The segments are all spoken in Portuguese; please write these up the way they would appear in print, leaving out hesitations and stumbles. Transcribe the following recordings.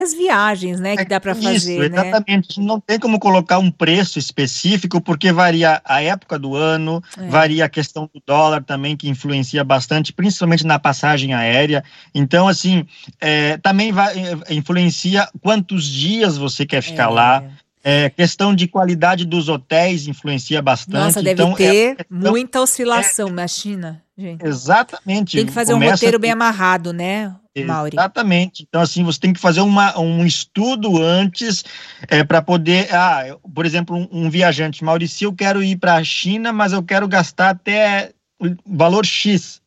As viagens, né, que dá para Isso, fazer, né? exatamente. Não tem como colocar um preço específico, porque varia a época do ano, É. varia a questão do dólar também, que influencia bastante, principalmente na passagem aérea. Então, assim, também influencia quantos dias você quer ficar lá. É. Questão de qualidade dos hotéis influencia Nossa, bastante. deve Então, é ter uma questão. muita É, oscilação na China, gente. exatamente. Tem que fazer um Começa. roteiro bem amarrado, né, Mauri? Exatamente. Então, assim, você tem que fazer um estudo antes para poder. Por exemplo, um viajante, Maurício, eu quero ir para a China, mas eu quero gastar até o valor X.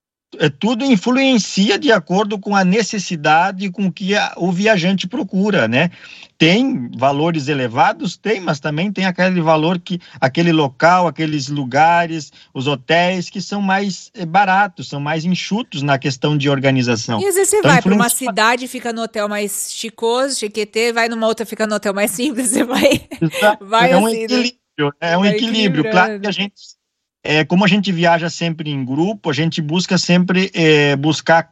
Tudo influencia de acordo com a necessidade com que o viajante procura, né? Tem valores elevados, tem, mas também tem aquele valor aquele local, aqueles lugares, os hotéis que são mais baratos, são mais enxutos na questão de organização. E às vezes você Então, vai para uma influencia. cidade e fica no hotel mais chicoso, chiquetê, vai numa outra fica no hotel mais simples, você vai, Exato, vai é um assim, né? equilíbrio, né? É um Vai equilíbrio. Claro que a equilibrando. gente, como a gente viaja sempre em grupo, a gente busca sempre buscar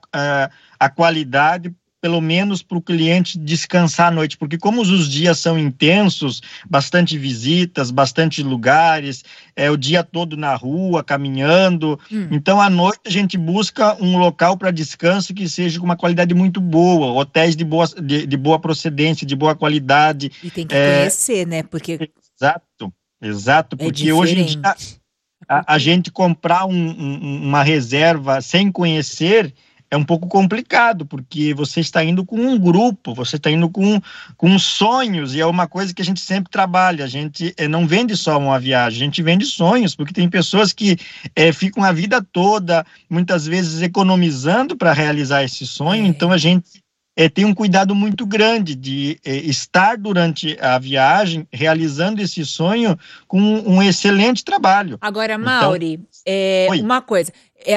a qualidade, pelo menos para o cliente descansar à noite, porque como os dias são intensos, bastante visitas, bastante lugares, o dia todo na rua, caminhando, Hum. então à noite a gente busca um local para descanso que seja com uma qualidade muito boa, hotéis de boa procedência, de boa qualidade. E tem que é, conhecer, né? Porque Exato, exato, é porque hoje em dia diferente a a cultura. gente comprar uma reserva sem conhecer é um pouco complicado, porque você está indo com um grupo, você está indo com sonhos, e é uma coisa que a gente sempre trabalha. A gente não vende só uma viagem, a gente vende sonhos, porque tem pessoas que ficam a vida toda, muitas vezes, economizando para realizar esse sonho, então É. a gente tem um cuidado muito grande de estar durante a viagem realizando esse sonho com um excelente trabalho. Agora, Então, Mauri, oi. uma coisa,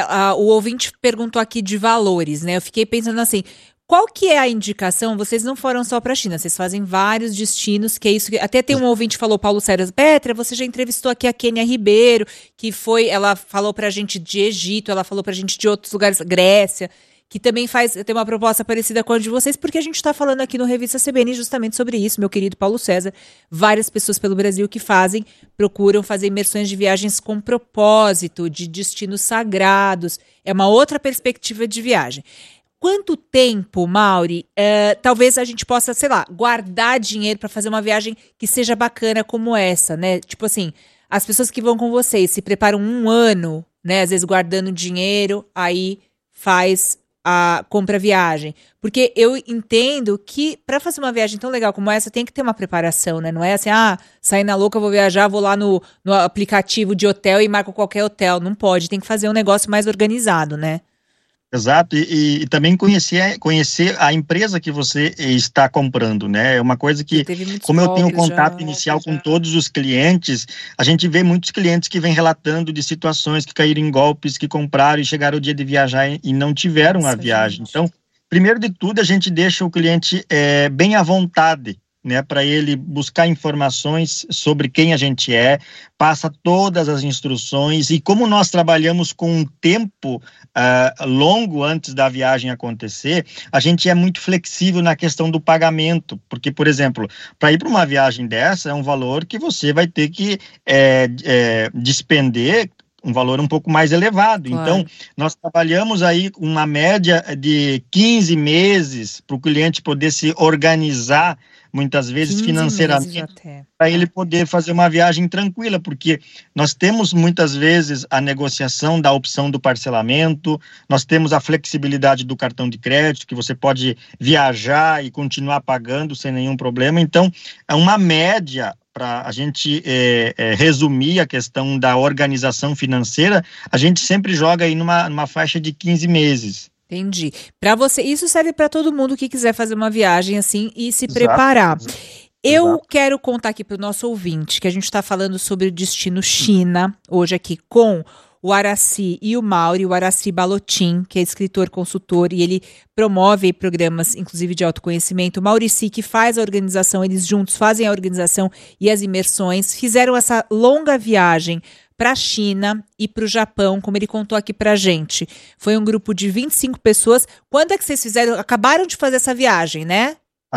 o ouvinte perguntou aqui de valores, né? Eu fiquei pensando assim, qual que é a indicação? Vocês não foram só para a China, vocês fazem vários destinos, que é isso que até tem um ouvinte que falou, Paulo Sérgio, Petra, você já entrevistou aqui a Kênia Ribeiro, que foi, ela falou pra gente de Egito, ela falou pra gente de outros lugares, Grécia, que também tem uma proposta parecida com a de vocês, porque a gente está falando aqui no Revista CBN justamente sobre isso, meu querido Paulo César. Várias pessoas pelo Brasil que procuram fazer imersões de viagens com propósito, de destinos sagrados. É uma outra perspectiva de viagem. Quanto tempo, Mauri, talvez a gente possa, sei lá, guardar dinheiro para fazer uma viagem que seja bacana como essa, né? Tipo assim, as pessoas que vão com vocês se preparam um ano, né? Às vezes guardando dinheiro, aí faz a compra viagem. Porque eu entendo que para fazer uma viagem tão legal como essa tem que ter uma preparação, né? Não é assim, sair na louca, vou viajar, vou lá no aplicativo de hotel e marco qualquer hotel. Não pode, tem que fazer um negócio mais organizado, né? Exato, e também conhecer a empresa que você está comprando, né? É uma coisa Já que, teve muitos como eu tenho golpes contato já. inicial com todos os clientes, a gente vê muitos clientes que vêm relatando de situações que caíram em golpes, que compraram e chegaram o dia de viajar e não tiveram a Nossa, viagem. gente. Então, primeiro de tudo, a gente deixa o cliente bem à vontade, né, para ele buscar informações sobre quem a gente passa todas as instruções, e como nós trabalhamos com um tempo longo antes da viagem acontecer, a gente é muito flexível na questão do pagamento, porque, por exemplo, para ir para uma viagem dessa, é um valor que você vai ter que despender um valor um pouco mais elevado. Então, Claro. nós trabalhamos aí com uma média de 15 meses para o cliente poder se organizar, muitas vezes 15 meses financeiramente, até. para ele Tá. poder fazer uma viagem tranquila, porque nós temos muitas vezes a negociação da opção do parcelamento, nós temos a flexibilidade do cartão de crédito, que você pode viajar e continuar pagando sem nenhum problema. Então, é uma média. Para a gente resumir a questão da organização financeira, a gente sempre joga aí numa faixa de 15 meses. Entendi. Para você, isso serve para todo mundo que quiser fazer uma viagem assim e se Exato, preparar. Eu exato. quero contar aqui para o nosso ouvinte que a gente está falando sobre o destino China, hoje aqui com o Araci e o Mauri, o Araci Balotin, que é escritor, consultor, e ele promove programas, inclusive de autoconhecimento. O Maurici, que faz a organização, eles juntos fazem a organização e as imersões, fizeram essa longa viagem para a China e para o Japão, como ele contou aqui para a gente. Foi um grupo de 25 pessoas. Quando é que vocês fizeram? Acabaram de fazer essa viagem, né?